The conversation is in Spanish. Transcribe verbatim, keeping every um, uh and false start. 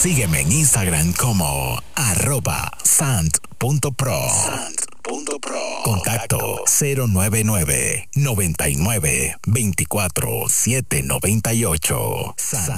Sígueme en Instagram como arroba sant.pro. Sant.pro. Contacto cero nueve nueve, noventa y nueve, veinticuatro, siete noventa y ocho.